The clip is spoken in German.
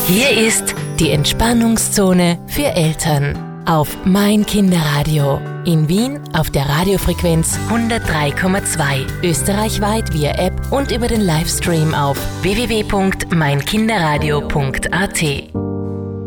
Hier ist die Entspannungszone für Eltern auf Mein Kinderradio. In Wien auf der Radiofrequenz 103,2, österreichweit via App und über den Livestream auf www.meinkinderradio.at.